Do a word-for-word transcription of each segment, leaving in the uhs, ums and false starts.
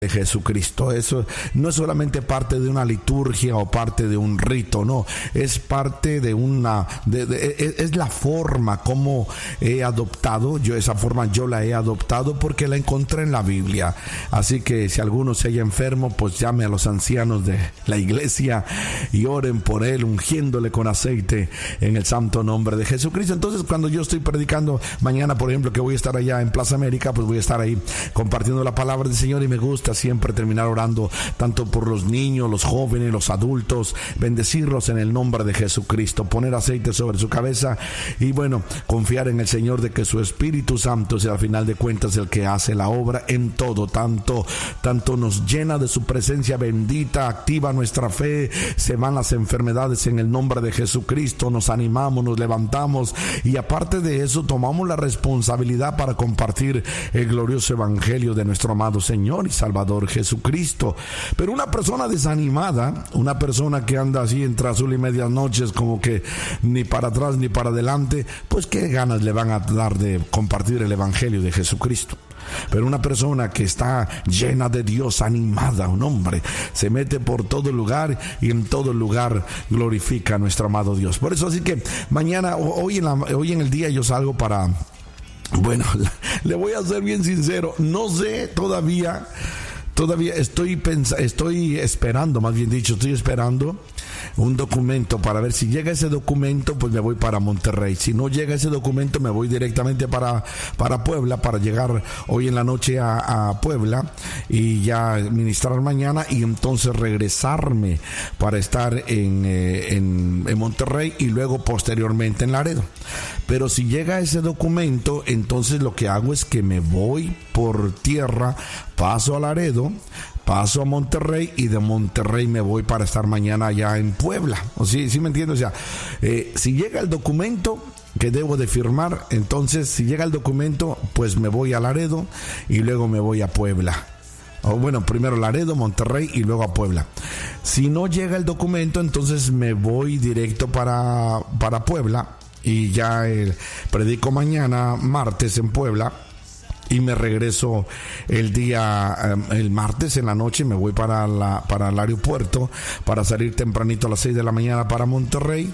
de Jesucristo. Eso no es solamente parte de una liturgia o parte de un rito, no, es parte de una de, de, es, es la forma como he adoptado, yo esa forma yo la he adoptado porque la encontré en la Biblia. Así que si alguno se halla enfermo, pues llame a los ancianos de la iglesia y oren por él, ungiéndole con aceite en el santo nombre de Jesucristo. Entonces, cuando yo estoy predicando mañana, por ejemplo, que voy a estar allá en Plaza América, pues voy a estar ahí compartiendo la palabra del Señor, y me gusta siempre terminar orando tanto por los niños, los jóvenes, los adultos, bendecirlos en el nombre de Jesucristo, poner aceite sobre su cabeza y bueno, confiar en el Señor de que su Espíritu Santo sea al final de cuentas el que hace la obra en todo, tanto, tanto nos llena de su presencia bendita, activa nuestra fe, se van las enfermedades en el nombre de Jesucristo, nos animamos, nos levantamos y aparte de eso tomamos la responsabilidad para compartir el glorioso evangelio de nuestro amado Señor y Salvador Jesucristo. Pero una persona desanimada, una persona que anda así entre azul y medias noches, como que ni para atrás ni para adelante, pues qué ganas le van a dar de compartir el evangelio de Jesucristo. Pero una persona que está llena de Dios, animada, un hombre, se mete por todo lugar y en todo lugar glorifica a nuestro amado Dios. Por eso, así que mañana, hoy en, la, hoy en el día yo salgo para... Bueno, le voy a ser bien sincero, no sé todavía... Todavía estoy pens- estoy esperando, más bien dicho, estoy esperando un documento para ver si llega ese documento, pues me voy para Monterrey. Si no llega ese documento, me voy directamente para, para Puebla, para llegar hoy en la noche a, a Puebla y ya ministrar mañana y entonces regresarme para estar en, eh, en, en Monterrey y luego posteriormente en Laredo. Pero si llega ese documento, entonces lo que hago es que me voy por tierra, paso a Laredo, paso a Monterrey y de Monterrey me voy para estar mañana allá en Puebla. ¿O sí, sí me entiendes? O sea, eh, si llega el documento que debo de firmar, entonces si llega el documento, pues me voy a Laredo y luego me voy a Puebla. O bueno, primero Laredo, Monterrey y luego a Puebla. Si no llega el documento, entonces me voy directo para, para Puebla y ya el, predico mañana, martes en Puebla. Y me regreso el día, el martes en la noche, me voy para la para el aeropuerto para salir tempranito a las seis de la mañana para Monterrey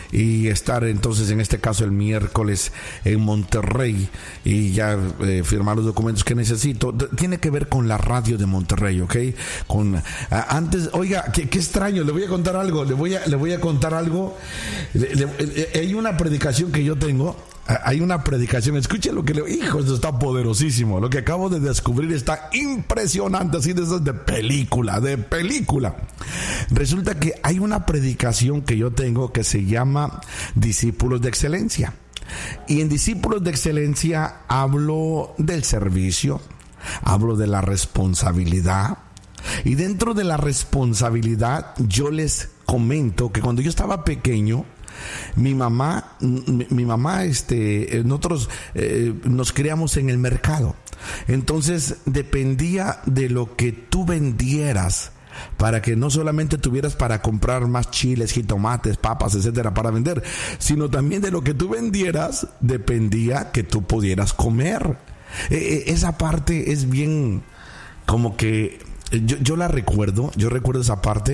y estar entonces en este caso el miércoles en Monterrey y ya eh, firmar los documentos que necesito. Tiene que ver con la radio de Monterrey, ¿ok? Con uh, antes, oiga, qué, qué extraño, le voy a contar algo, le voy a le voy a contar algo. Le, le, le, hay una predicación que yo tengo. Hay una predicación, escuche lo que le... Hijo, esto está poderosísimo. Lo que acabo de descubrir está impresionante, así de esas de película, de película. Resulta que hay una predicación que yo tengo que se llama Discípulos de Excelencia. Y en Discípulos de Excelencia hablo del servicio, hablo de la responsabilidad. Y dentro de la responsabilidad yo les comento que cuando yo estaba pequeño, Mi mamá, mi, mi mamá, este, nosotros eh, nos criamos en el mercado. Entonces dependía de lo que tú vendieras para que no solamente tuvieras para comprar más chiles, jitomates, papas, etcétera, para vender, sino también de lo que tú vendieras dependía que tú pudieras comer. Eh, esa parte es bien, como que yo, yo la recuerdo, yo recuerdo esa parte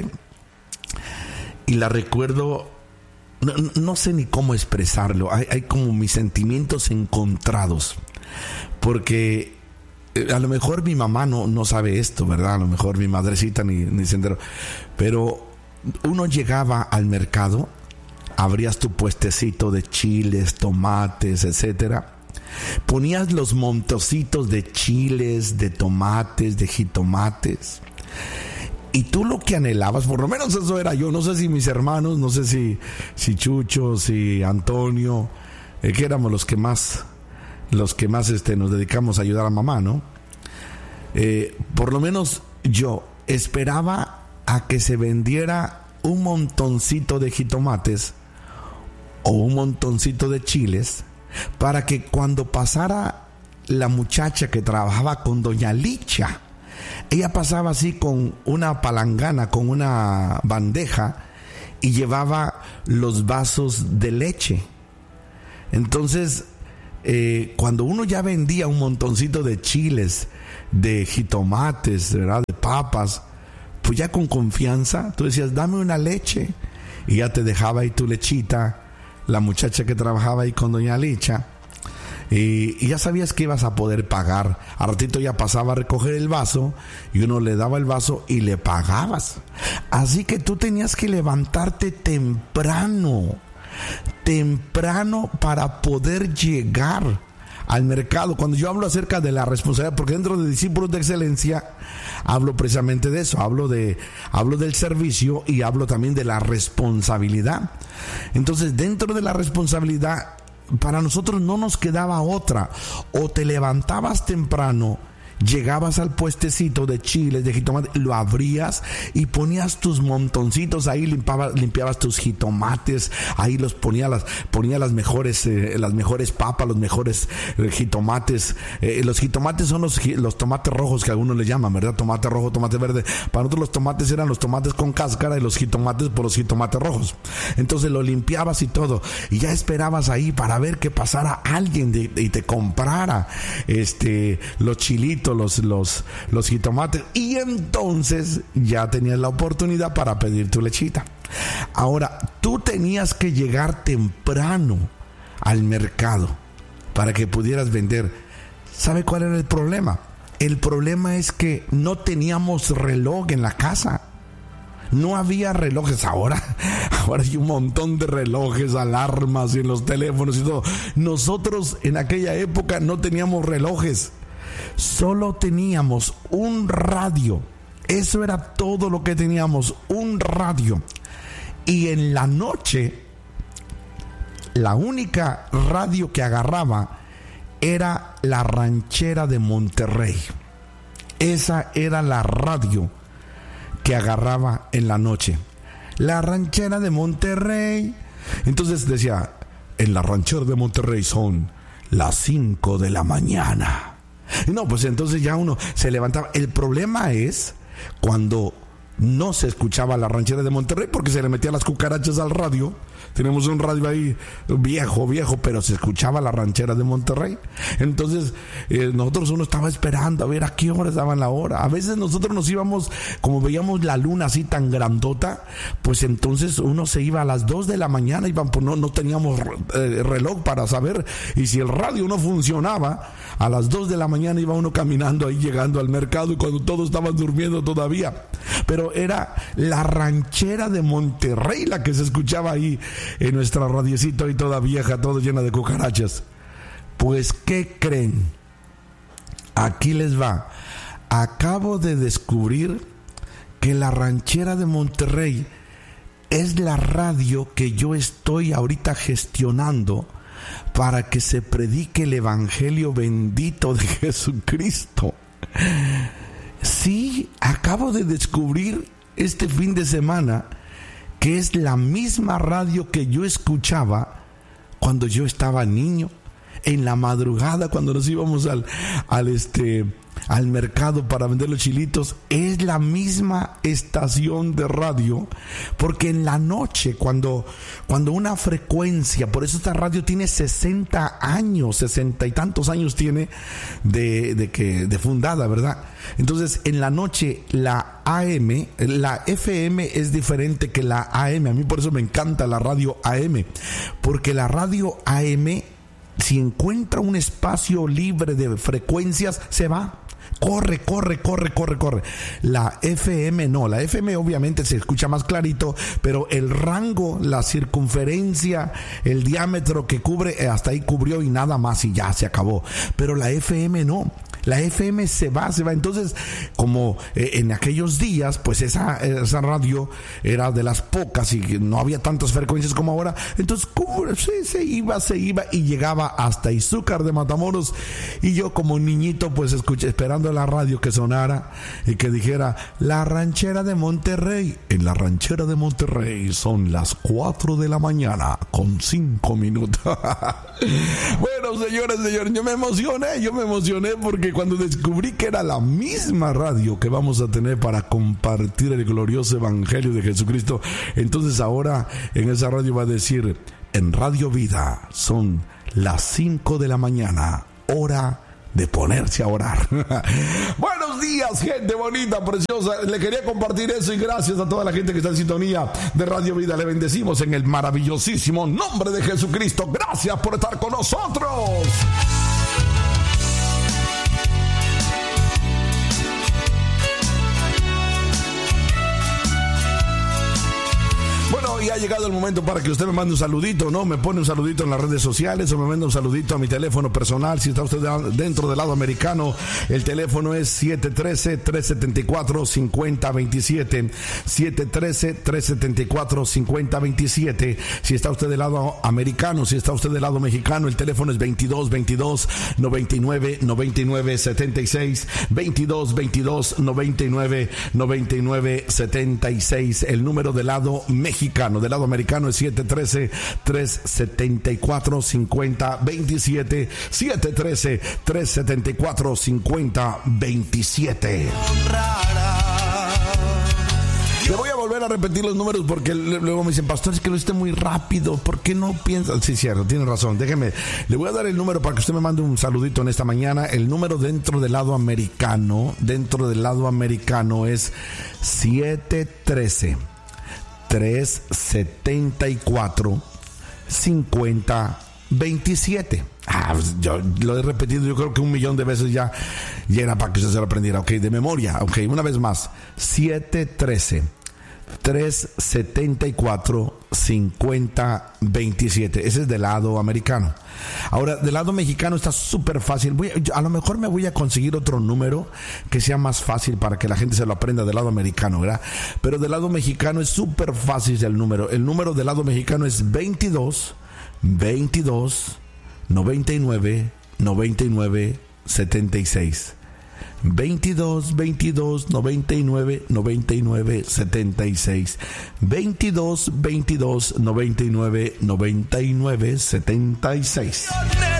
y la recuerdo. No, no sé ni cómo expresarlo. Hay, hay como mis sentimientos encontrados. Porque eh, a lo mejor mi mamá no, no sabe esto, ¿verdad? A lo mejor mi madrecita ni, ni se enteró. Pero uno llegaba al mercado, abrías tu puestecito de chiles, tomates, etcétera. Ponías los montocitos de chiles, de tomates, de jitomates. Y tú lo que anhelabas, por lo menos eso era yo, no sé si mis hermanos, no sé si, si Chucho, si Antonio, eh, que éramos los que más, los que más este, nos dedicamos a ayudar a mamá, ¿no? Eh, por lo menos yo esperaba a que se vendiera un montoncito de jitomates o un montoncito de chiles para que cuando pasara la muchacha que trabajaba con doña Licha, ella pasaba así con una palangana, con una bandeja y llevaba los vasos de leche. Entonces, eh, cuando uno ya vendía un montoncito de chiles, de jitomates, ¿verdad? De papas, pues ya con confianza, tú decías, dame una leche, y ya te dejaba ahí tu lechita, la muchacha que trabajaba ahí con doña Licha, y, y ya sabías que ibas a poder pagar. Al ratito ya pasaba a recoger el vaso, y uno le daba el vaso y le pagabas. Así que tú tenías que levantarte temprano, temprano para poder llegar al mercado. Cuando yo hablo acerca de la responsabilidad, porque dentro de Discípulos de Excelencia hablo precisamente de eso, hablo de hablo del servicio y hablo también de la responsabilidad. Entonces, dentro de la responsabilidad, para nosotros no nos quedaba otra: o te levantabas temprano, llegabas al puestecito de chiles, de jitomate, lo abrías y ponías tus montoncitos ahí, limpiabas, limpiabas tus jitomates, ahí los ponías las, ponía las mejores, eh, las mejores papas, los mejores eh, jitomates. Eh, los jitomates son los, los tomates rojos que algunos le llaman, ¿verdad? Tomate rojo, tomate verde. Para nosotros los tomates eran los tomates con cáscara y los jitomates por los jitomates rojos. Entonces lo limpiabas y todo, y ya esperabas ahí para ver que pasara alguien de, de, y te comprara este, los chilitos, los, los, los jitomates, y entonces ya tenías la oportunidad para pedir tu lechita. Ahora, tú tenías que llegar temprano al mercado para que pudieras vender. ¿Sabe cuál era el problema? El problema es que no teníamos reloj en la casa. No había relojes. Ahora, ahora hay un montón de relojes, alarmas en los teléfonos y todo. Nosotros en aquella época no teníamos relojes. Solo teníamos un radio. Eso era todo lo que teníamos, un radio. Y en la noche, la única radio que agarraba era la Ranchera de Monterrey. Esa era la radio que agarraba en la noche. La Ranchera de Monterrey. Entonces decía, en la Ranchera de Monterrey son las cinco de la mañana. No, pues entonces ya uno se levantaba. El problema es cuando no se escuchaba la Ranchera de Monterrey, porque se le metían las cucarachas al radio. Tenemos un radio ahí viejo, viejo, pero se escuchaba la Ranchera de Monterrey. Entonces eh, nosotros uno estaba esperando a ver a qué horas daban la hora. A veces nosotros nos íbamos, como veíamos la luna así tan grandota, pues entonces uno se iba a las dos de la mañana, iban, pues no, no teníamos eh, reloj para saber, y si el radio no funcionaba, a las dos de la mañana iba uno caminando ahí llegando al mercado, y cuando todos estaban durmiendo todavía. Pero era la Ranchera de Monterrey la que se escuchaba ahí en nuestra radiecita ahí toda vieja, toda llena de cucarachas. Pues, ¿qué creen? Aquí les va. Acabo de descubrir que la Ranchera de Monterrey es la radio que yo estoy ahorita gestionando para que se predique el evangelio bendito de Jesucristo. Sí, acabo de descubrir este fin de semana que es la misma radio que yo escuchaba cuando yo estaba niño, en la madrugada, cuando nos íbamos al, al este al mercado para vender los chilitos. Es la misma estación de radio, porque en la noche, cuando, cuando una frecuencia, por eso esta radio tiene sesenta años, sesenta y tantos años tiene de, de que de fundada, ¿verdad? Entonces, en la noche, la A M, la F M es diferente que la A M. A mí por eso me encanta la radio A M, porque la radio A M, si encuentra un espacio libre de frecuencias, se va. Corre, corre, corre, corre, corre. La F M no, la F M obviamente se escucha más clarito, pero el rango, la circunferencia, el diámetro que cubre, hasta ahí cubrió y nada más, y ya se acabó. Pero la F M no. La F M se va, se va. Entonces, como eh, en aquellos días, pues esa, esa radio era de las pocas y no había tantas frecuencias como ahora. Entonces, sí, se iba, se iba y llegaba hasta Izúcar de Matamoros. Y yo como niñito, pues escuché, esperando la radio que sonara y que dijera, la Ranchera de Monterrey. En la Ranchera de Monterrey son las cuatro de la mañana con cinco minutos. Bueno, señores, señores, yo me emocioné, yo me emocioné porque cuando descubrí que era la misma radio que vamos a tener para compartir el glorioso evangelio de Jesucristo, entonces ahora en esa radio va a decir, en Radio Vida son las cinco de la mañana, hora de ponerse a orar. Buenos días, gente bonita, preciosa. Le quería compartir eso y gracias a toda la gente que está en sintonía de Radio Vida. Le bendecimos en el maravillosísimo nombre de Jesucristo. Gracias por estar con nosotros. Bueno, y ha llegado el momento para que usted me mande un saludito, ¿no? Me pone un saludito en las redes sociales o me manda un saludito a mi teléfono personal. Si está usted dentro del lado americano, el teléfono es siete uno tres, tres siete cuatro, cinco cero dos siete. siete uno tres, tres siete cuatro, cinco cero dos siete. Si está usted del lado americano, si está usted del lado mexicano, el teléfono es veintidós, veintidós, noventa y nueve, noventa y nueve, setenta y seis. veintidós, veintidós, noventa y nueve, noventa y nueve, setenta y seis. El número del lado mexicano. Mexicano, del lado americano es siete uno tres, tres siete cuatro, cinco cero dos siete. siete uno tres, tres siete cuatro, cinco cero dos siete. Le voy a volver a repetir los números porque luego me dicen, pastor, es que lo hiciste muy rápido, ¿por qué no piensas? Sí, cierto, tiene razón, déjeme, le voy a dar el número para que usted me mande un saludito en esta mañana. El número dentro del lado americano, dentro del lado americano es siete uno tres, tres siete cuatro, cinco cero dos siete. Ah, pues yo lo he repetido yo creo que un millón de veces ya, ya era para que usted se lo aprendiera. Ok, de memoria. Ok, una vez más. siete uno tres, tres siete cuatro, cinco cero dos siete. Ese es del lado americano. Ahora, del lado mexicano está súper fácil. Voy a, yo, a lo mejor me voy a conseguir otro número que sea más fácil para que la gente se lo aprenda del lado americano, ¿verdad? Pero del lado mexicano es súper fácil el número. El número del lado mexicano es veintidós, veintidós, noventa y nueve, noventa y nueve, setenta y seis. veintidós, veintidós, noventa y nueve, noventa y nueve, setenta y seis. veintidós, veintidós, noventa y nueve, noventa y nueve, setenta y seis.